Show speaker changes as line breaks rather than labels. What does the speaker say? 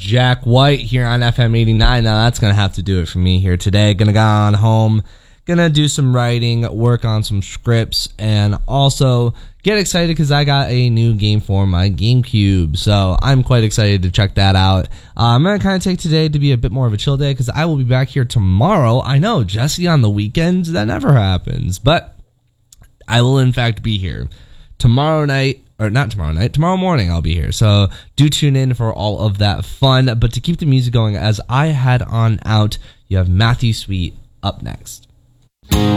Jack White here on FM 89. Now that's going to have to do it for me here today. Going to go on home, going to do some writing, work on some scripts, and also get excited because I got a new game for my GameCube. So I'm quite excited to check that out. I'm going to kind of take today to be a bit more of a chill day because I will be back here tomorrow. I know, Jesse on the weekends, that never happens. But I will in fact be here tomorrow night. Or not tomorrow night, tomorrow morning I'll be here. So do tune in for all of that fun. But to keep the music going as I head on out, you have Matthew Sweet up next.